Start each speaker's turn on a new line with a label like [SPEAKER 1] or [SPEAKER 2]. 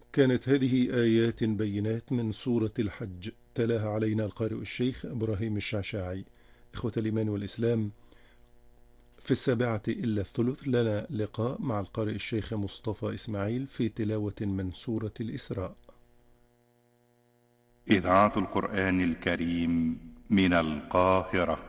[SPEAKER 1] كانت هذه آيات بينات من سورة الحج، تلاها علينا القارئ الشيخ إبراهيم الشعشاعي. إخوة الإيمان والإسلام، في 7:03 لنا لقاء مع القارئ الشيخ مصطفى إسماعيل في تلاوة من سورة الإسراء.
[SPEAKER 2] إذاعة القرآن الكريم من القاهرة.